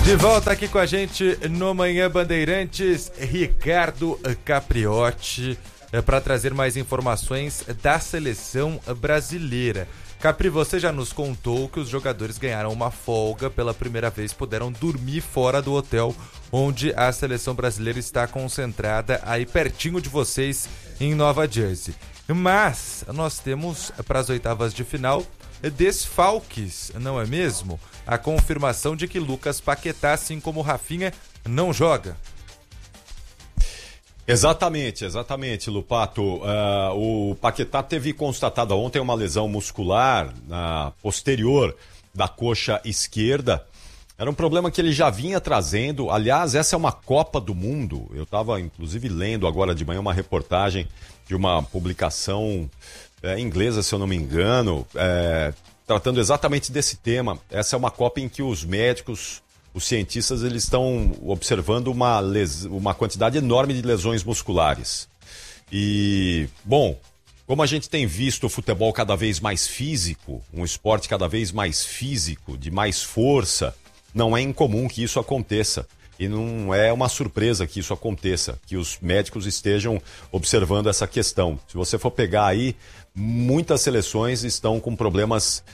De volta aqui com a gente no Manhã Bandeirantes, Ricardo Capriotti, para trazer mais informações da seleção brasileira. Capri, você já nos contou que os jogadores ganharam uma folga, pela primeira vez puderam dormir fora do hotel onde a seleção brasileira está concentrada, aí pertinho de vocês em Nova Jersey. Mas nós temos para as oitavas de final desfalques, não é mesmo? A confirmação de que Lucas Paquetá, assim como Rafinha, não joga. Exatamente, Lupato. O Paquetá teve constatada ontem uma lesão muscular posterior da coxa esquerda. Era um problema que ele já vinha trazendo. Aliás, essa é uma Copa do Mundo. Eu estava, inclusive, lendo agora de manhã uma reportagem de uma publicação inglesa, se eu não me engano, tratando exatamente desse tema. Essa é uma Copa em que os médicos, os cientistas, eles estão observando uma quantidade enorme de lesões musculares. E, bom, como a gente tem visto o futebol cada vez mais físico, um esporte cada vez mais físico, de mais força, não é incomum que isso aconteça. E não é uma surpresa que isso aconteça, que os médicos estejam observando essa questão. Se você for pegar aí, muitas seleções estão com problemas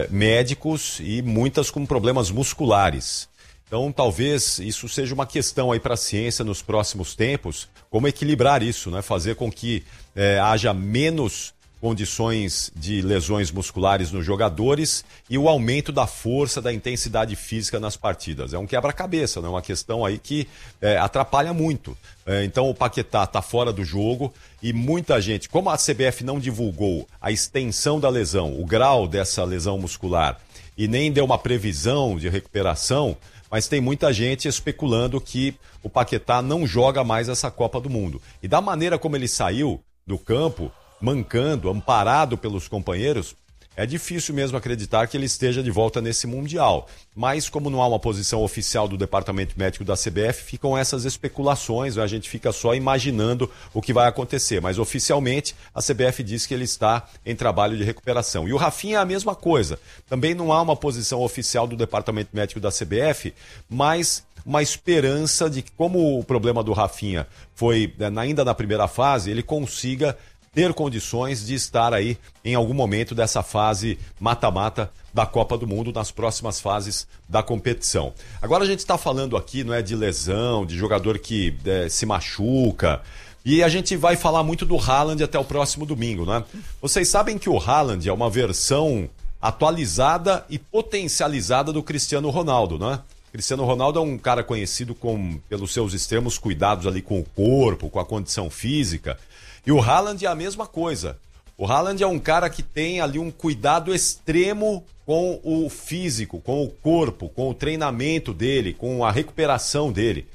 médicos e muitas com problemas musculares. Então, talvez isso seja uma questão aí para a ciência nos próximos tempos, como equilibrar isso, né? Fazer com que haja menos condições de lesões musculares nos jogadores e o aumento da força, da intensidade física nas partidas. É um quebra-cabeça, né? Uma questão aí que atrapalha muito. Então o Paquetá está fora do jogo e muita gente, como a CBF não divulgou a extensão da lesão, o grau dessa lesão muscular e nem deu uma previsão de recuperação, mas tem muita gente especulando que o Paquetá não joga mais essa Copa do Mundo. E da maneira como ele saiu do campo, mancando, amparado pelos companheiros, é difícil mesmo acreditar que ele esteja de volta nesse Mundial. Mas como não há uma posição oficial do Departamento Médico da CBF, ficam essas especulações, a gente fica só imaginando o que vai acontecer. Mas oficialmente a CBF diz que ele está em trabalho de recuperação. E o Rafinha é a mesma coisa. Também não há uma posição oficial do Departamento Médico da CBF, mas uma esperança de que, como o problema do Rafinha foi ainda na primeira fase, ele consiga ter condições de estar aí em algum momento dessa fase mata-mata da Copa do Mundo, nas próximas fases da competição. Agora a gente está falando aqui, não é, de lesão, de jogador que se machuca, e a gente vai falar muito do Haaland até o próximo domingo, né? Vocês sabem que o Haaland é uma versão atualizada e potencializada do Cristiano Ronaldo, né? Cristiano Ronaldo é um cara conhecido pelos seus extremos cuidados ali com o corpo, com a condição física. E o Haaland é a mesma coisa. O Haaland é um cara que tem ali um cuidado extremo com o físico, com o corpo, com o treinamento dele, com a recuperação dele.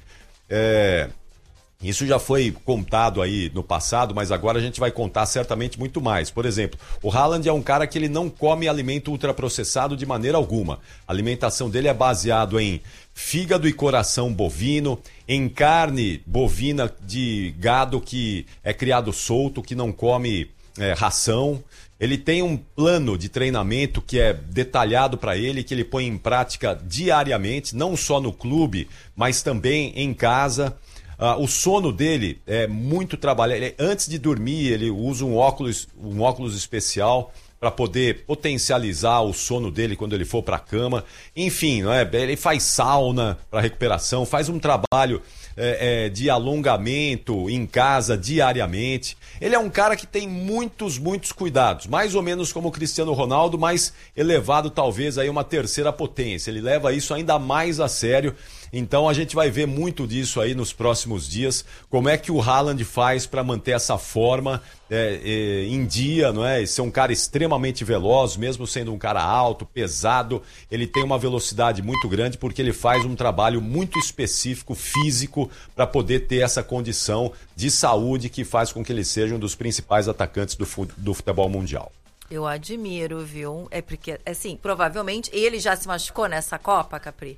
Isso já foi contado aí no passado, mas agora a gente vai contar certamente muito mais. Por exemplo, o Haaland é um cara que ele não come alimento ultraprocessado de maneira alguma. A alimentação dele é baseada em fígado e coração bovino, em carne bovina de gado que é criado solto, que não come ração. Ele tem um plano de treinamento que é detalhado para ele, que ele põe em prática diariamente, não só no clube, mas também em casa. O sono dele é muito trabalhado. Antes de dormir, ele usa um óculos especial para poder potencializar o sono dele quando ele for para a cama. Enfim, não é? Ele faz sauna para recuperação, faz um trabalho de alongamento em casa diariamente. Ele é um cara que tem muitos cuidados, mais ou menos como o Cristiano Ronaldo, mas elevado talvez aí uma terceira potência. Ele leva isso ainda mais a sério. Então a gente vai ver muito disso aí nos próximos dias, como é que o Haaland faz para manter essa forma em dia, não é? Ser um cara extremamente veloz, mesmo sendo um cara alto, pesado, ele tem uma velocidade muito grande porque ele faz um trabalho muito específico, físico, para poder ter essa condição de saúde que faz com que ele seja um dos principais atacantes do futebol mundial. Eu admiro, viu? É porque, assim, provavelmente ele já se machucou nessa Copa, Capri?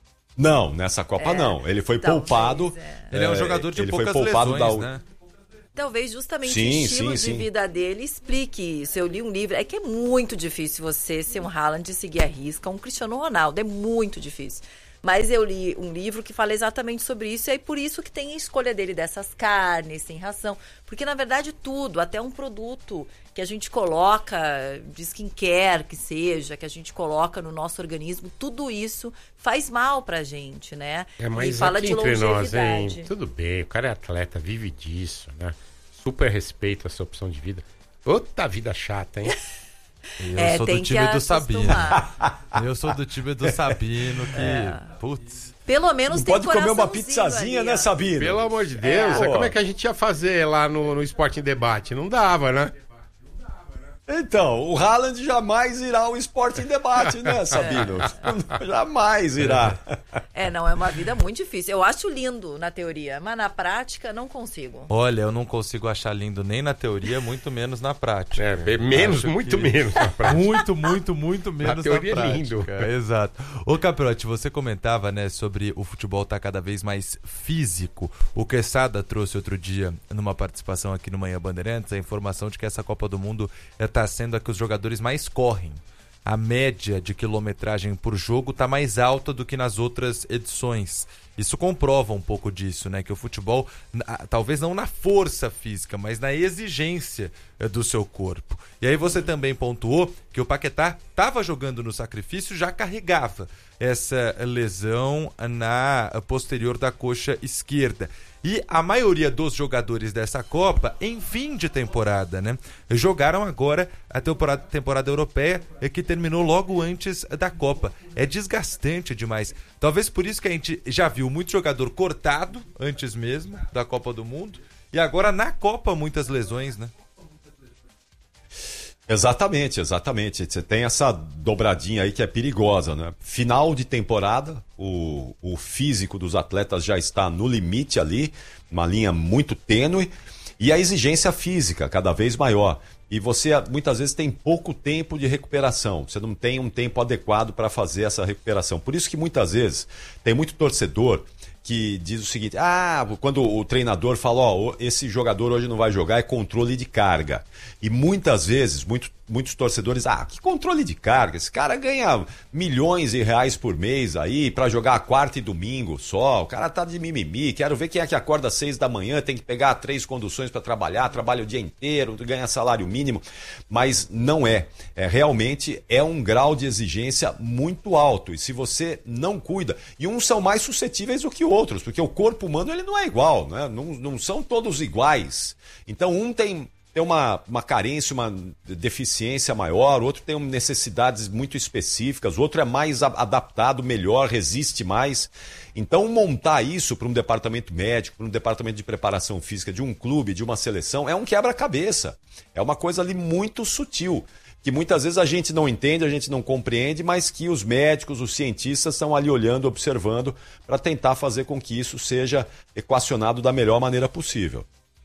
Não, nessa Copa não. Ele foi poupado. Ele é um jogador de ele poucas foi poupado lesões, né? talvez justamente Sim, o estilo sim, de vida dele explique isso. Eu li um livro, é que é muito difícil você ser um Haaland e seguir a risca, um Cristiano Ronaldo, é muito difícil. Mas eu li um livro que fala exatamente sobre isso, e é por isso que tem a escolha dele dessas carnes, sem ração. Porque, na verdade, tudo, até um produto que a gente coloca, de skincare que seja, que a gente coloca no nosso organismo, tudo isso faz mal pra gente, né? Mas e fala aqui de entre nós, hein? longevidade. Tudo bem, o cara é atleta, vive disso, né? Super respeito essa opção de vida. Outra vida chata, hein? Eu sou do tem time que do Sabino. acostumar. Eu sou do time do Sabino que, putz, Pelo menos Não tem pode comer uma coraçãozinho pizzazinha, ali, né, ó. Sabino? Pelo amor de Deus, É. como é que a gente ia fazer lá no Esporte em Debate? Não dava, né? Então, o Haaland jamais irá ao Esporte em Debate, né, Sabino? Jamais irá. Não, é uma vida muito difícil. Eu acho lindo na teoria, mas na prática não consigo. olha, eu não consigo achar lindo nem na teoria, muito menos na prática. Menos, Acho muito que- menos na prática. Muito menos na teoria é prática. lindo. Exato. Ô Capirotti, você comentava, né, sobre o futebol estar cada vez mais físico. O Quesada trouxe outro dia, numa participação aqui no Manhã Bandeirantes, a informação de que essa Copa do Mundo está sendo a que os jogadores mais correm. A média de quilometragem por jogo está mais alta do que nas outras edições. Isso comprova um pouco disso, né? Que o futebol, talvez não na força física, mas na exigência do seu corpo. E aí você também pontuou que o Paquetá estava jogando no sacrifício, já carregava essa lesão na posterior da coxa esquerda. E a maioria dos jogadores dessa Copa, em fim de temporada, né? Jogaram agora a temporada europeia, que terminou logo antes da Copa. É desgastante demais. Talvez por isso que a gente já viu muito jogador cortado antes mesmo da Copa do Mundo. E agora na Copa muitas lesões, né? Exatamente. Você tem essa dobradinha aí que é perigosa, né? Final de temporada, o físico dos atletas já está no limite ali, uma linha muito tênue, e a exigência física cada vez maior. E você muitas vezes tem pouco tempo de recuperação, você não tem um tempo adequado para fazer essa recuperação. Por isso que muitas vezes tem muito torcedor que diz o seguinte, quando o treinador fala, esse jogador hoje não vai jogar, é controle de carga. E muitas vezes, muitos torcedores, que controle de carga? Esse cara ganha milhões de reais por mês aí pra jogar quarta e domingo só, o cara tá de mimimi, quero ver quem é que acorda às 6 da manhã, tem que pegar 3 conduções para trabalhar, trabalha o dia inteiro, ganha salário mínimo, mas não é. Realmente é um grau de exigência muito alto, e se você não cuida, e uns são mais suscetíveis do que outros, porque o corpo humano ele não é igual, né? Não são todos iguais. Então um tem uma carência, uma deficiência maior, o outro tem necessidades muito específicas, o outro é mais adaptado, melhor, resiste mais. Então montar isso para um departamento médico, para um departamento de preparação física de um clube, de uma seleção, é um quebra-cabeça. É uma coisa ali muito sutil, que muitas vezes a gente não entende, a gente não compreende, mas que os médicos, os cientistas estão ali olhando, observando, para tentar fazer com que isso seja equacionado da melhor maneira possível.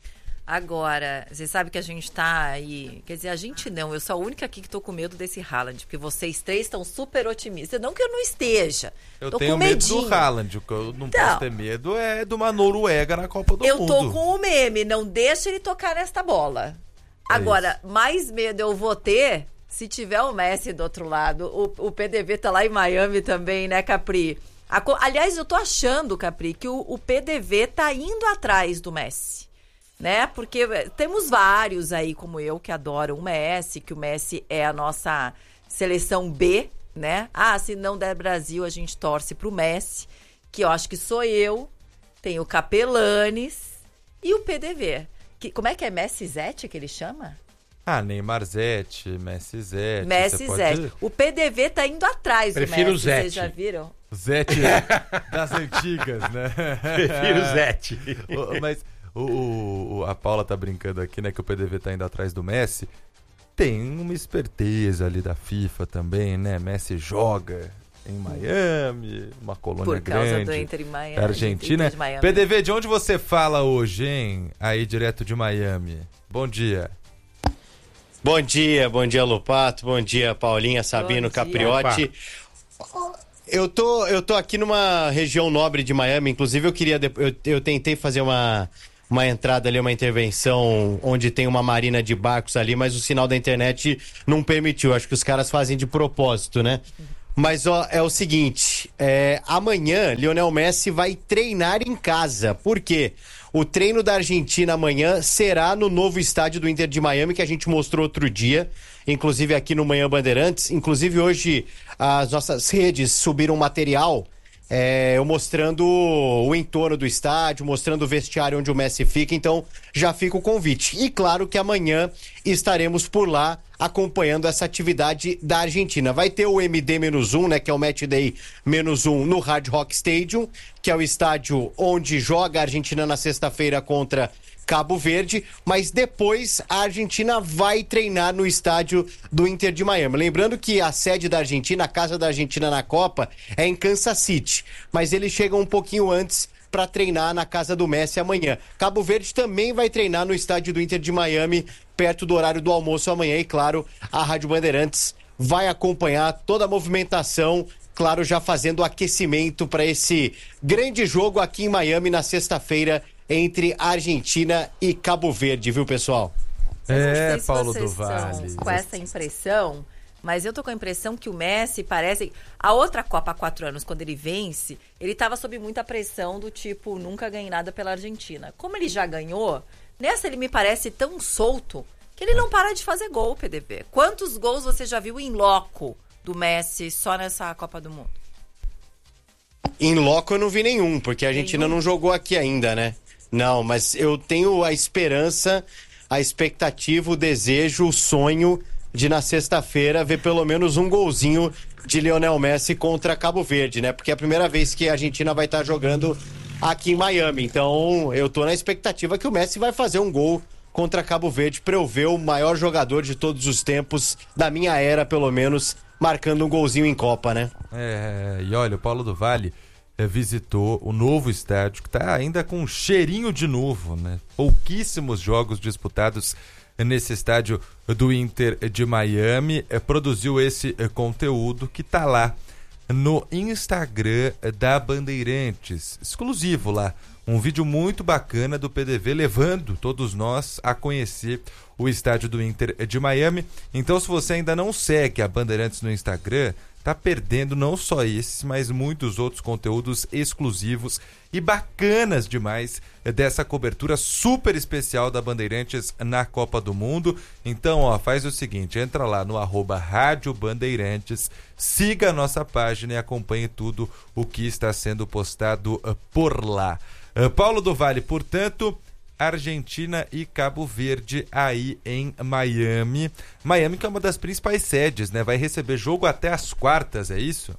Agora, você sabe que a gente tá aí... Quer dizer, a gente não, eu sou a única aqui que tô com medo desse Haaland, porque vocês três estão super otimistas. Não que eu não esteja. Eu tô tenho com medo medinho. do Haaland, o que eu não Então, posso ter medo é de uma Noruega na Copa do Eu Mundo. tô com o meme, não deixa ele tocar nesta bola. Agora, mais medo eu vou ter se tiver o Messi do outro lado. O PDV tá lá em Miami também, né, Capri? Aliás, eu tô achando, Capri, que o PDV tá indo atrás do Messi. Né? Porque temos vários aí como eu que adoram o Messi, que o Messi é a nossa seleção B, né? Se não der Brasil, a gente torce pro Messi, que eu acho que sou eu, tem o Capelanes e o PDV. Como é que é Messi Zete que ele chama? Neymar Zete, Messi Zete. Messi Zete. O PDV tá indo atrás do Prefiro Messi, o Zete. vocês já viram? Zete das antigas, né? Prefiro o Zete. Mas a Paula tá brincando aqui, né, que o PDV tá indo atrás do Messi. Tem uma esperteza ali da FIFA também, né? Messi joga em Miami, uma colônia Por causa grande. do Inter em Miami. Argentina. Inter de Miami. PDV, de onde você fala hoje, hein? Aí, direto de Miami. Bom dia. Bom dia, Lupato. Bom dia, Paulinha, Sabino, Bom dia. Capriotti. Eu tô aqui numa região nobre de Miami, inclusive eu tentei fazer uma uma entrada ali, uma intervenção onde tem uma marina de barcos ali, mas o sinal da internet não permitiu. Acho que os caras fazem de propósito, né? Mas ó, é o seguinte, amanhã Lionel Messi vai treinar em casa. Por quê? O treino da Argentina amanhã será no novo estádio do Inter de Miami, que a gente mostrou outro dia, inclusive aqui no Manhã Bandeirantes. Inclusive hoje as nossas redes subiram material eu mostrando o entorno do estádio, mostrando o vestiário onde o Messi fica, então já fica o convite. E claro que amanhã estaremos por lá acompanhando essa atividade da Argentina. Vai ter o MD-1, né, que é o Match Day -1 no Hard Rock Stadium, que é o estádio onde joga a Argentina na sexta-feira contra Cabo Verde, mas depois a Argentina vai treinar no estádio do Inter de Miami. Lembrando que a sede da Argentina, a casa da Argentina na Copa, é em Kansas City, mas eles chegam um pouquinho antes para treinar na casa do Messi amanhã. Cabo Verde também vai treinar no estádio do Inter de Miami, perto do horário do almoço amanhã, e claro, a Rádio Bandeirantes vai acompanhar toda a movimentação, claro, já fazendo o aquecimento para esse grande jogo aqui em Miami na sexta-feira entre Argentina e Cabo Verde, viu, pessoal? Paulo do Vale. Com essa impressão, mas eu tô com a impressão que o Messi parece... A outra Copa há 4 anos, quando ele vence, ele tava sob muita pressão do tipo, nunca ganhei nada pela Argentina. Como ele já ganhou, nessa ele me parece tão solto que ele não para de fazer gol, PDV. Quantos gols você já viu em loco do Messi só nessa Copa do Mundo? Em loco eu não vi nenhum, porque a Argentina não jogou aqui ainda, né? Não, mas eu tenho a esperança, a expectativa, o desejo, o sonho de na sexta-feira ver pelo menos um golzinho de Lionel Messi contra Cabo Verde, né? Porque é a primeira vez que a Argentina vai estar jogando aqui em Miami. Então eu tô na expectativa que o Messi vai fazer um gol contra Cabo Verde para eu ver o maior jogador de todos os tempos, da minha era pelo menos, marcando um golzinho em Copa, né? E olha, o Paulo do Vale visitou o novo estádio, que está ainda com um cheirinho de novo, né? Pouquíssimos jogos disputados nesse estádio do Inter de Miami. Produziu esse conteúdo que está lá no Instagram da Bandeirantes, exclusivo lá. Um vídeo muito bacana do PDV levando todos nós a conhecer o estádio do Inter de Miami. Então, se você ainda não segue a Bandeirantes no Instagram, tá perdendo não só esse, mas muitos outros conteúdos exclusivos e bacanas demais dessa cobertura super especial da Bandeirantes na Copa do Mundo. Então, faz o seguinte, entra lá no @Rádio Bandeirantes, siga a nossa página e acompanhe tudo o que está sendo postado por lá. Paulo do Vale, portanto, Argentina e Cabo Verde aí em Miami. Miami, que é uma das principais sedes, né? Vai receber jogo até as quartas, é isso?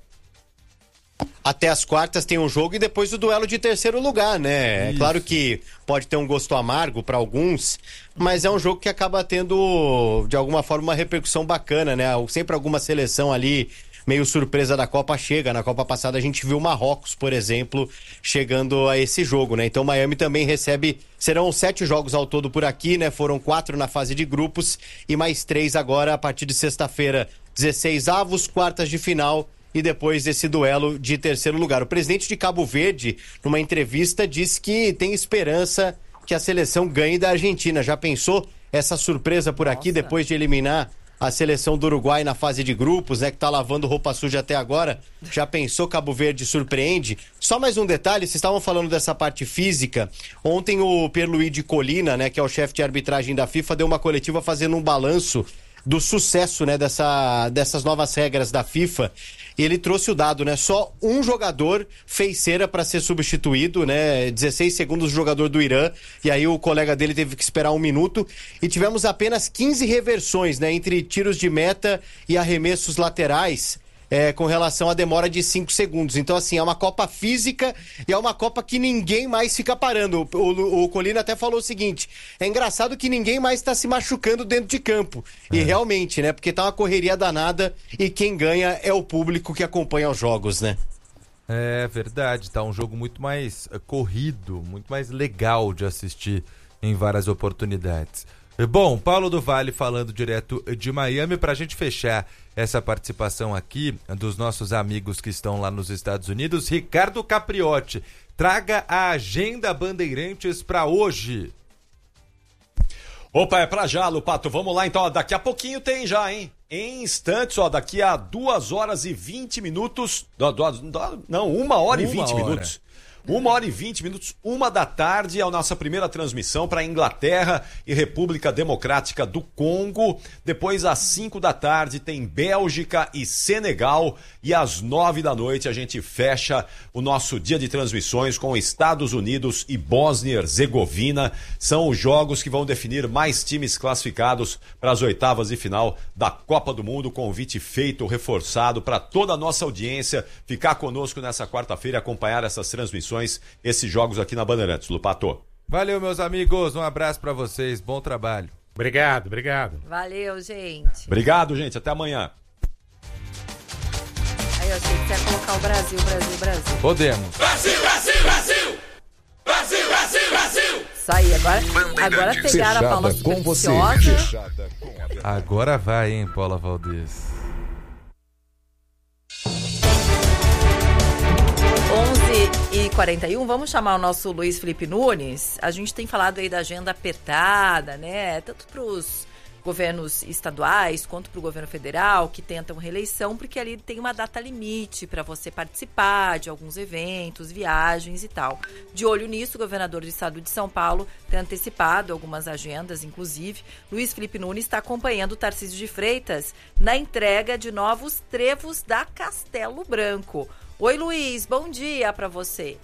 Até as quartas tem um jogo e depois o duelo de terceiro lugar, né? Isso. É claro que pode ter um gosto amargo para alguns, mas é um jogo que acaba tendo, de alguma forma, uma repercussão bacana, né? Sempre alguma seleção ali meio surpresa da Copa chega. Na Copa passada a gente viu o Marrocos, por exemplo, chegando a esse jogo, né? Então Miami também recebe, serão 7 jogos ao todo por aqui, né? Foram 4 na fase de grupos e mais 3 agora a partir de sexta-feira, 16 avos, quartas de final e depois esse duelo de terceiro lugar. O presidente de Cabo Verde, numa entrevista, disse que tem esperança que a seleção ganhe da Argentina. Já pensou essa surpresa por aqui, depois de eliminar a seleção do Uruguai na fase de grupos, né, que tá lavando roupa suja até agora? Já pensou, Cabo Verde surpreende? Só mais um detalhe, vocês estavam falando dessa parte física. Ontem o Pierluigi Collina, né, que é o chefe de arbitragem da FIFA, deu uma coletiva fazendo um balanço do sucesso, né, dessas novas regras da FIFA. E ele trouxe o dado, né? Só um jogador fez cera para ser substituído, né? 16 segundos o jogador do Irã, e aí o colega dele teve que esperar 1 minuto. E tivemos apenas 15 reversões, né? Entre tiros de meta e arremessos laterais, com relação à demora de 5 segundos. Então, assim, é uma Copa física e é uma Copa que ninguém mais fica parando. O Colina até falou o seguinte: é engraçado que ninguém mais está se machucando dentro de campo. E realmente, né? Porque tá uma correria danada e quem ganha é o público que acompanha os jogos, né? É verdade, tá um jogo muito mais corrido, muito mais legal de assistir em várias oportunidades. Bom, Paulo do Vale falando direto de Miami. Para a gente fechar essa participação aqui dos nossos amigos que estão lá nos Estados Unidos, Ricardo Capriotti, traga a agenda Bandeirantes para hoje. Opa, é pra já, Lupato. Vamos lá, então. Daqui a pouquinho tem já, hein? Em instantes, daqui a 2 horas e 20 minutos... Não, 1 hora e 20 minutos. 1 hora e 20 minutos, 1 da tarde, é a nossa primeira transmissão para Inglaterra e República Democrática do Congo. Depois, às 5 da tarde, tem Bélgica e Senegal. E às 9 da noite, a gente fecha o nosso dia de transmissões com Estados Unidos e Bósnia-Herzegovina. São os jogos que vão definir mais times classificados para as oitavas de final da Copa do Mundo. Convite feito, reforçado para toda a nossa audiência ficar conosco nessa quarta-feira e acompanhar essas transmissões, esses jogos aqui na Bandeirantes. Lupato. Valeu, meus amigos. Um abraço pra vocês. Bom trabalho. Obrigado. Valeu, gente. Obrigado, gente. Até amanhã. Aí eu achei que você ia colocar o Brasil. Podemos. Brasil! Isso aí, agora pegaram a Paula Supersticiosa. Agora vai, hein, Paula Valdez. 11h41, vamos chamar o nosso Luiz Felipe Nunes. A gente tem falado aí da agenda apertada, né? Tanto para os governos estaduais quanto para o governo federal, que tentam reeleição, porque ali tem uma data limite para você participar de alguns eventos, viagens e tal. De olho nisso, o governador do estado de São Paulo tem antecipado algumas agendas, inclusive. Luiz Felipe Nunes está acompanhando o Tarcísio de Freitas na entrega de novos trevos da Castelo Branco. Oi, Luiz, bom dia para você.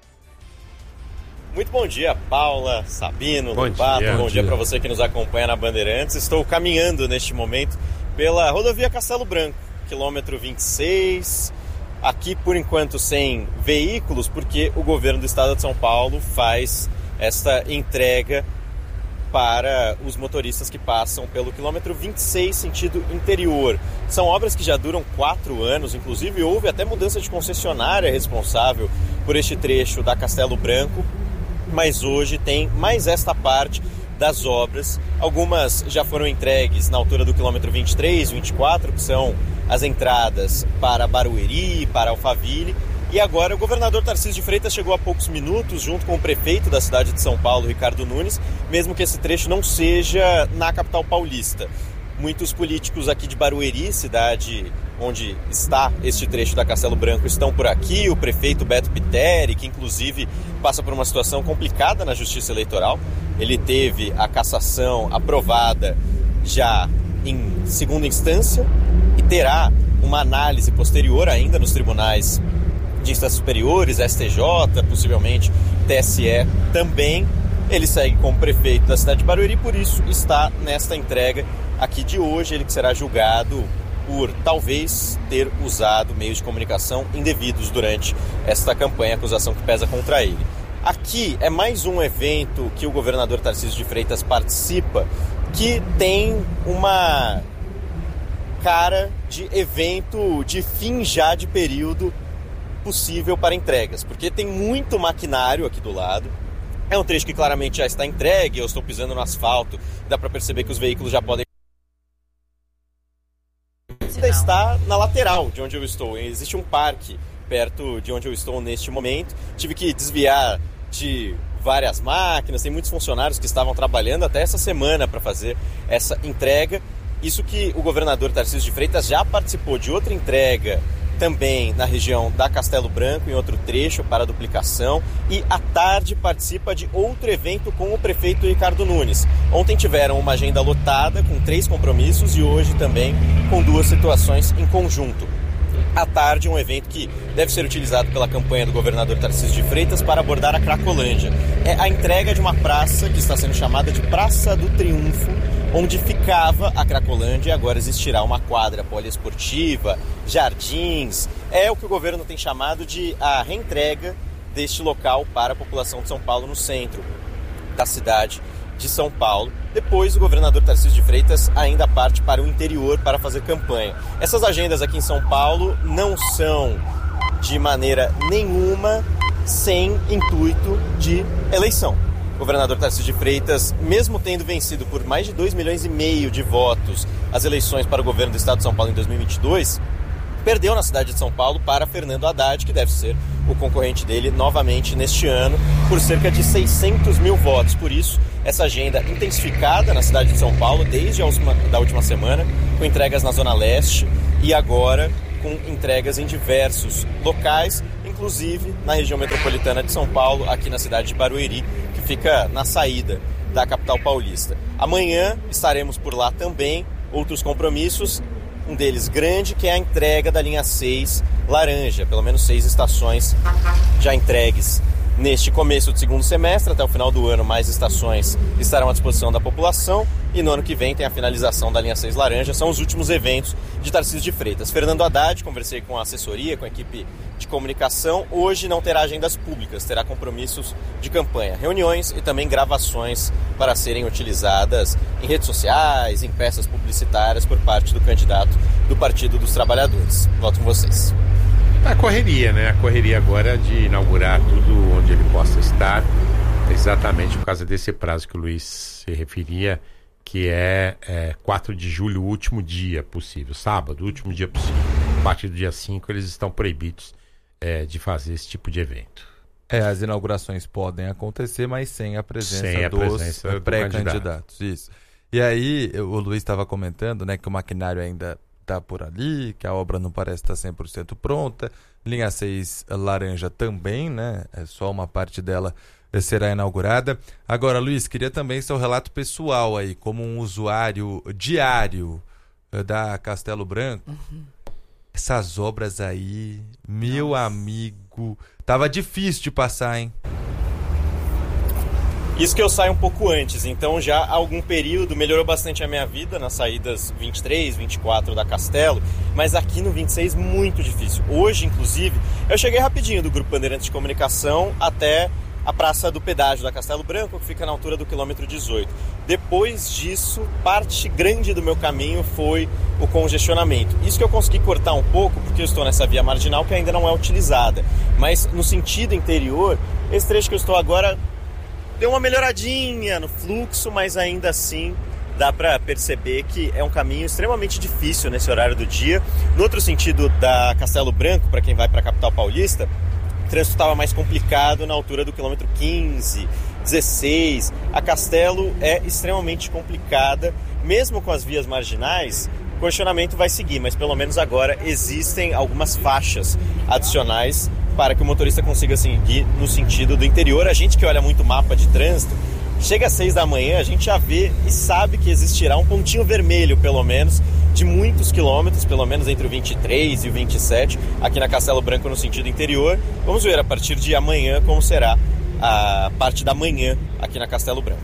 Muito bom dia, Paula, Sabino, Lupato. Bom dia para você que nos acompanha na Bandeirantes. Estou caminhando neste momento pela rodovia Castelo Branco, quilômetro 26. Aqui, por enquanto, sem veículos, porque o governo do estado de São Paulo faz esta entrega para os motoristas que passam pelo quilômetro 26, sentido interior. São obras que já duram 4 anos, inclusive houve até mudança de concessionária responsável por este trecho da Castelo Branco, mas hoje tem mais esta parte das obras. Algumas já foram entregues na altura do quilômetro 23, 24, que são as entradas para Barueri, para Alphaville. E agora o governador Tarcísio de Freitas chegou há poucos minutos, junto com o prefeito da cidade de São Paulo, Ricardo Nunes, mesmo que esse trecho não seja na capital paulista. Muitos políticos aqui de Barueri, cidade onde está este trecho da Castelo Branco, estão por aqui. O prefeito Beto Piteri, que inclusive passa por uma situação complicada na Justiça Eleitoral. Ele teve a cassação aprovada já em segunda instância e terá uma análise posterior ainda nos tribunais de instâncias superiores, STJ, possivelmente TSE também. Ele segue como prefeito da cidade de Barueri, por isso está nesta entrega aqui de hoje. Ele que será julgado por talvez ter usado meios de comunicação indevidos durante esta campanha, acusação que pesa contra ele. Aqui é mais um evento que o governador Tarcísio de Freitas participa, que tem uma cara de evento de fim já de período possível para entregas, porque tem muito maquinário aqui do lado. É um trecho que claramente já está entregue, eu estou pisando no asfalto, dá para perceber que os veículos já podem... Ainda está na lateral de onde eu estou, existe um parque perto de onde eu estou neste momento, tive que desviar de várias máquinas, tem muitos funcionários que estavam trabalhando até essa semana para fazer essa entrega. Isso que o governador Tarcísio de Freitas já participou de outra entrega também na região da Castelo Branco, em outro trecho para duplicação, e à tarde participa de outro evento com o prefeito Ricardo Nunes. Ontem tiveram uma agenda lotada com 3 compromissos e hoje também com 2 situações em conjunto. À tarde, um evento que deve ser utilizado pela campanha do governador Tarcísio de Freitas para abordar a Cracolândia. É a entrega de uma praça que está sendo chamada de Praça do Triunfo, onde ficava a Cracolândia, e agora existirá uma quadra poliesportiva, jardins. É o que o governo tem chamado de a reentrega deste local para a população de São Paulo no centro da cidade de São Paulo. Depois o governador Tarcísio de Freitas ainda parte para o interior para fazer campanha. Essas agendas aqui em São Paulo não são de maneira nenhuma sem intuito de eleição. o governador Tarcísio de Freitas, mesmo tendo vencido por mais de 2,5 milhões de votos as eleições para o governo do estado de São Paulo em 2022, perdeu na cidade de São Paulo para Fernando Haddad, que deve ser o concorrente dele novamente neste ano, por cerca de 600 mil votos. Por isso, essa agenda intensificada na cidade de São Paulo desde a última semana, com entregas na Zona Leste e agora com entregas em diversos locais, inclusive na região metropolitana de São Paulo, aqui na cidade de Barueri, que fica na saída da capital paulista. Amanhã estaremos por lá também, outros compromissos, um deles grande, que é a entrega da linha 6 laranja, pelo menos 6 estações já entregues neste começo do segundo semestre. Até o final do ano, mais estações estarão à disposição da população, e no ano que vem tem a finalização da linha 6 laranja. São os últimos eventos de Tarcísio de Freitas. Fernando Haddad, conversei com a assessoria, com a equipe de comunicação, hoje não terá agendas públicas, terá compromissos de campanha, reuniões e também gravações para serem utilizadas em redes sociais, em peças publicitárias por parte do candidato do Partido dos Trabalhadores. Volto com vocês. A correria, né? A correria agora de inaugurar tudo onde ele possa estar, exatamente por causa desse prazo que o Luiz se referia, que é 4 de julho, o último dia possível, sábado, o último dia possível. A partir do dia 5 eles estão proibidos de fazer esse tipo de evento. As inaugurações podem acontecer, mas sem a presença dos pré-candidatos. Isso. E aí, o Luiz estava comentando, né, que o maquinário ainda está por ali, que a obra não parece estar 100% pronta. Linha 6 laranja também, né? Só uma parte dela será inaugurada. Agora, Luiz, queria também seu relato pessoal aí, como um usuário diário da Castelo Branco. Essas obras aí, meu amigo, tava difícil de passar, hein? Isso que eu saio um pouco antes, então já há algum período melhorou bastante a minha vida nas saídas 23, 24 da Castelo, mas aqui no 26 muito difícil. Hoje, inclusive, eu cheguei rapidinho do Grupo Bandeirantes de Comunicação até a Praça do Pedágio da Castelo Branco, que fica na altura do quilômetro 18. Depois disso, parte grande do meu caminho foi o congestionamento. Isso que eu consegui cortar um pouco, porque eu estou nessa via marginal que ainda não é utilizada. Mas no sentido interior, esse trecho que eu estou agora deu uma melhoradinha no fluxo, mas ainda assim dá para perceber que é um caminho extremamente difícil nesse horário do dia. No outro sentido da Castelo Branco, para quem vai para a capital paulista, o trânsito estava mais complicado na altura do quilômetro 15, 16. A Castelo é extremamente complicada, mesmo com as vias marginais. O congestionamento vai seguir, mas pelo menos agora existem algumas faixas adicionais para que o motorista consiga seguir no sentido do interior. A gente que olha muito mapa de trânsito, chega às 6 da manhã, a gente já vê e sabe que existirá um pontinho vermelho, pelo menos, de muitos quilômetros, pelo menos entre o 23 e o 27, aqui na Castelo Branco no sentido interior. Vamos ver a partir de amanhã como será a parte da manhã aqui na Castelo Branco.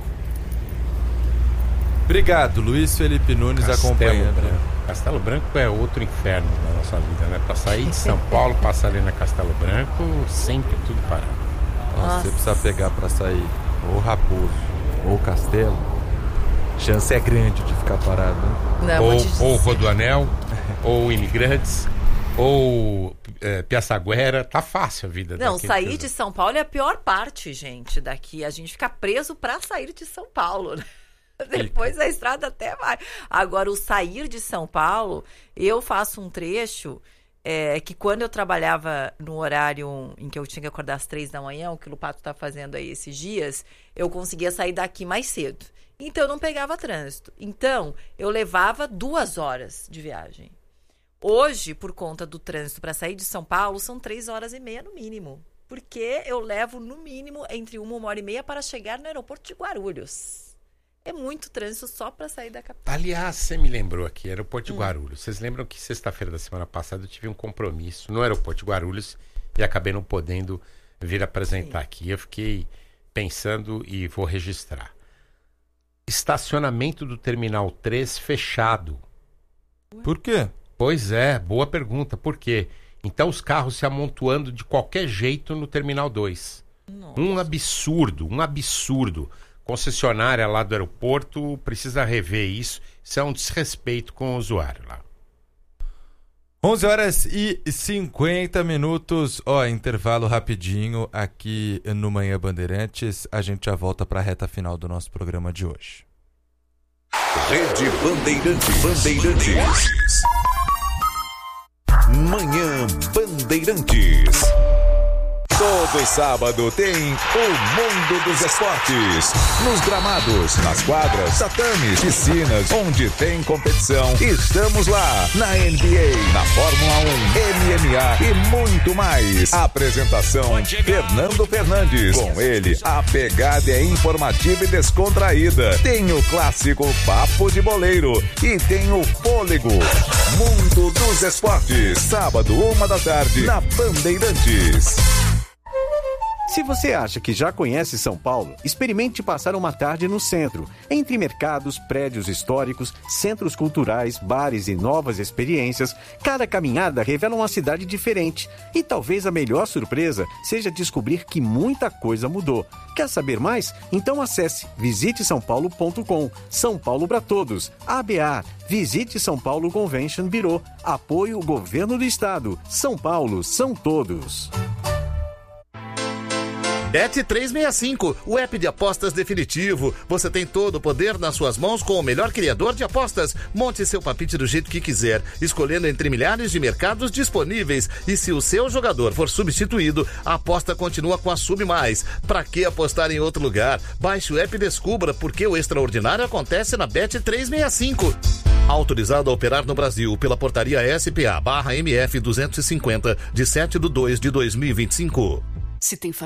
Obrigado, Luiz Felipe Nunes, acompanhando. Castelo Branco é outro inferno na nossa vida, né? Pra sair de São Paulo, passar ali na Castelo Branco, sempre tudo parado. Nossa, você precisa pegar pra sair ou Raposo ou Castelo, chance é grande de ficar parado, né? Ou Rodoanel, ou Imigrantes, ou Piaçaguera, tá fácil a vida. Não, sair de São Paulo é a pior parte, gente, daqui. A gente fica preso pra sair de São Paulo, né? Depois a estrada até vai. Agora, o sair de São Paulo, eu faço um trecho que quando eu trabalhava no horário em que eu tinha que acordar às 3 da manhã, o que o Lupato está fazendo aí esses dias, eu conseguia sair daqui mais cedo. Então, eu não pegava trânsito. Então, eu levava 2 horas de viagem. Hoje, por conta do trânsito para sair de São Paulo, são 3 horas e meia no mínimo. Porque eu levo, no mínimo, entre 1 hora e meia para chegar no aeroporto de Guarulhos. É muito trânsito só para sair da capital. Aliás, você me lembrou aqui, aeroporto de Guarulhos. Vocês lembram que sexta-feira da semana passada eu tive um compromisso no aeroporto de Guarulhos e acabei não podendo vir apresentar aqui. Eu fiquei pensando e vou registrar. Estacionamento do Terminal 3 fechado. Por quê? Pois é, boa pergunta. Por quê? Então os carros se amontoando de qualquer jeito no Terminal 2. Nossa. Um absurdo. Concessionária lá do aeroporto precisa rever isso. Isso é um desrespeito com o usuário lá. 11h50. Ó, intervalo rapidinho aqui no Manhã Bandeirantes. A gente já volta para a reta final do nosso programa de hoje. Rede Bandeirantes. Manhã Bandeirantes. Todo sábado tem o Mundo dos Esportes. Nos gramados, nas quadras, tatames, piscinas, onde tem competição. Estamos lá na NBA, na Fórmula 1, MMA e muito mais. Apresentação Fernando Fernandes. Com ele, a pegada é informativa e descontraída. Tem o clássico Papo de Boleiro e tem o Fôlego. Mundo dos Esportes. Sábado, 13h, na Bandeirantes. Se você acha que já conhece São Paulo, experimente passar uma tarde no centro, entre mercados, prédios históricos, centros culturais, bares e novas experiências. Cada caminhada revela uma cidade diferente. E talvez a melhor surpresa seja descobrir que muita coisa mudou. Quer saber mais? Então acesse visitesaopaulo.com. São Paulo para todos. ABA. Visite São Paulo Convention Bureau. Apoio Governo do Estado. São Paulo são todos. Bet365, o app de apostas definitivo. Você tem todo o poder nas suas mãos com o melhor criador de apostas. Monte seu palpite do jeito que quiser, escolhendo entre milhares de mercados disponíveis. E se o seu jogador for substituído, a aposta continua com a Sub+. Pra que apostar em outro lugar? Baixe o app e descubra porque o extraordinário acontece na Bet365. Autorizado a operar no Brasil pela portaria SPA/MF 250 de 7/2/2025. Se tem